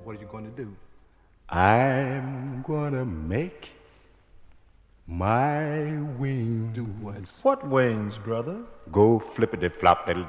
What are you going to do? I'm gonna make my wings. Do what? What wings, brother? Go flippity flop diddle